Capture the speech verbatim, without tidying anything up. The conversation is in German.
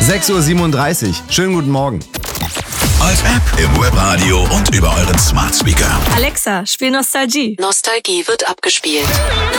sechs Uhr siebenunddreißig. Schönen guten Morgen. Als App im Webradio und über euren Smart Speaker. Alexa, spiel Nostalgie. Nostalgie wird abgespielt.